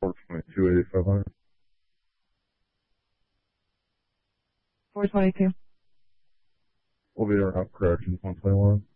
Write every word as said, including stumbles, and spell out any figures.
four twenty-two, eighty-five hundred. four twenty-two. We'll be around corrections, one twenty-one.